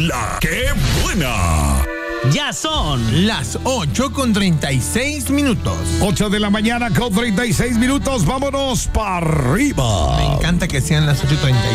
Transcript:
la que buena. Ya son las 8:36. 8 de la mañana con 36 minutos. Vámonos para arriba. Me encanta que sean las 8:36.